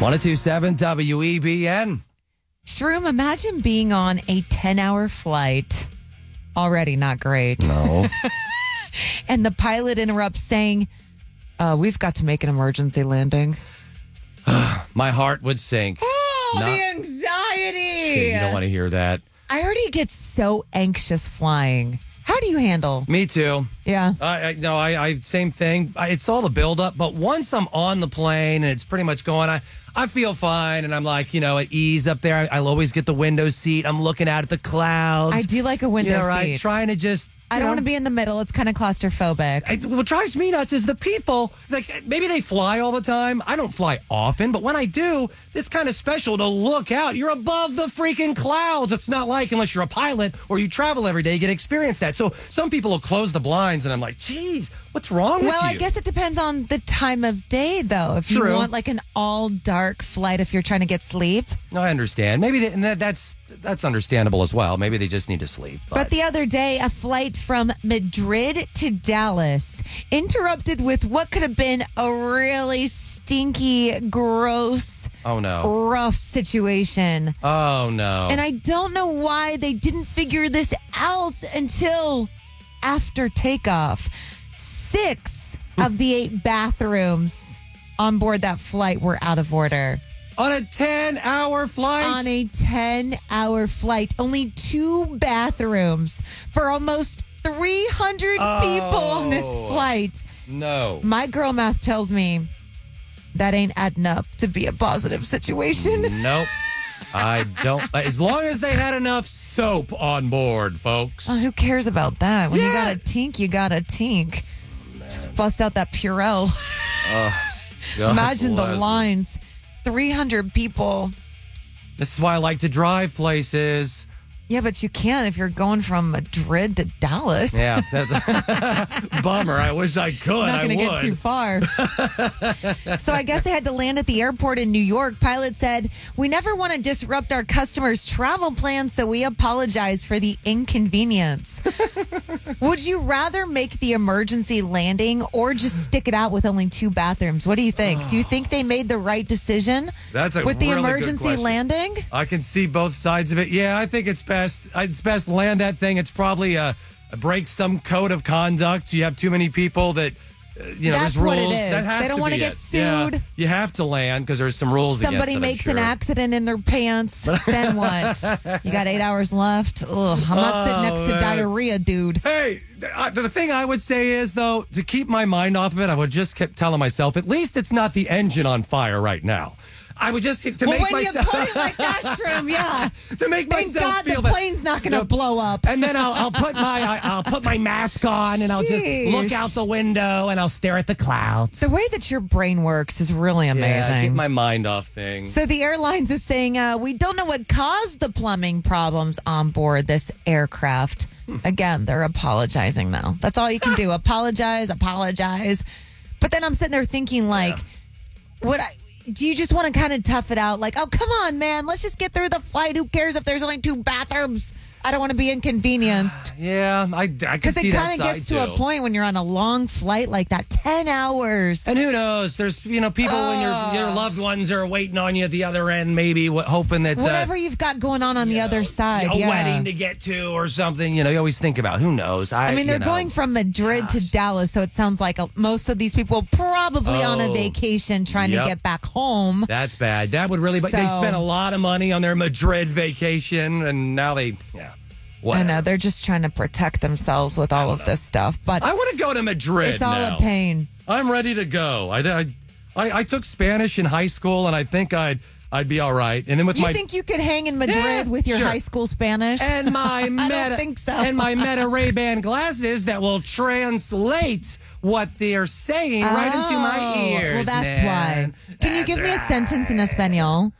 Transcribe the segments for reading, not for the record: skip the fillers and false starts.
1027 WEBN. Shroom, imagine being on a 10-hour flight. Already not great. No. And the pilot interrupts saying, we've got to make an emergency landing. My heart would sink. Oh, the anxiety. You don't want to hear that. I already get so anxious flying. How do you handle? Me too. Yeah. I same thing. It's all the buildup, but once I'm on the plane and it's pretty much going, I feel fine, and I'm like, at ease up there. I'll always get the window seat. I'm looking out at the clouds. I do like a window seat. Right? Trying to just. I don't want to be in the middle. It's kind of claustrophobic. What drives me nuts is the people. Like, maybe they fly all the time. I don't fly often, but when I do, it's kind of special to look out. You're above the freaking clouds. It's not like, unless you're a pilot or you travel every day, you get to experience that. So some people will close the blinds, and I'm like, geez, what's wrong with you? Well, I guess it depends on the time of day, though. If you want like an all-dark flight, if you're trying to get sleep. No, I understand. Maybe that's understandable as well. Maybe they just need to sleep. But the other day, a flight from Madrid to Dallas interrupted with what could have been a really stinky, gross, rough situation. Oh, no. And I don't know why they didn't figure this out until after takeoff. 6 of the 8 bathrooms on board that flight were out of order. On a 10-hour flight? On a 10-hour flight. Only 2 bathrooms for almost 300 people on this flight. No. My girl math tells me that ain't adding up to be a positive situation. Nope. I don't. As long as they had enough soap on board, folks. Oh, who cares about that? When you got a tink, you got a tink. Just bust out that Purell. Imagine the lines. 300 people. This is why I like to drive places. Yeah, but you can't if you're going from Madrid to Dallas. Yeah, that's a bummer. I wish I could. Not going to get too far. So I guess they had to land at the airport in New York. Pilot said, "We never want to disrupt our customers' travel plans, so we apologize for the inconvenience." Would you rather make the emergency landing or just stick it out with only 2 bathrooms? What do you think? Do you think they made the right decision with the emergency landing? I can see both sides of it. Yeah, I think it's best. It's best to land that thing. It's probably breaks some code of conduct. You have too many people that, That's there's rules. What it is. That has they don't to want to be get it. sued. Yeah, you have to land because there's some rules Somebody against it, makes an accident in their pants. Then what? You got 8 hours left? Ugh, I'm not sitting next to diarrhea, dude. Hey, the thing I would say is, though, to keep my mind off of it, I would just keep telling myself, at least it's not the engine on fire right now. I would just make myself. When you put it like that, Shroom, yeah. To make Thank myself God feel the plane's not going to blow up. And then I'll put my mask on and I'll just look out the window and I'll stare at the clouds. The way that your brain works is really amazing. Yeah, get my mind off things. So the airlines is saying we don't know what caused the plumbing problems on board this aircraft. Again, they're apologizing though. That's all you can do. Apologize. But then I'm sitting there thinking do you just want to kind of tough it out? Like, oh, come on, man. Let's just get through the flight. Who cares if there's only 2 bathrooms? I don't want to be inconvenienced. Yeah, I can see that side, because it kind of gets to a point when you're on a long flight like that, 10 hours. And who knows? There's, people when your loved ones are waiting on you at the other end, maybe hoping that... Whatever you've got going on the other side. A wedding to get to or something. You always think about, who knows? They're going from Madrid to Dallas, so it sounds like most of these people probably on a vacation trying to get back home. That's bad. That would really... But they spent a lot of money on their Madrid vacation, and now they... Whatever. I know, they're just trying to protect themselves with all of this stuff. But I want to go to Madrid. It's all a pain. I'm ready to go. I took Spanish in high school, and I think I'd be all right. And then with you think you could hang in Madrid with your high school Spanish? And my I don't think so. And my Meta Ray-Ban glasses that will translate what they're saying right into my ears. Well, that's why. Can you give me a sentence in Espanol?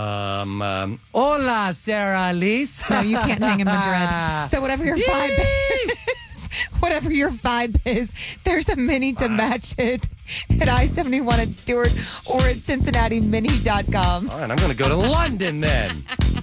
Hola, Sarah Liz. No, you can't hang in Madrid. So whatever your vibe is, there's a mini to match it at I-71 at Stewart or at CincinnatiMini.com. All right, I'm going to go to London then.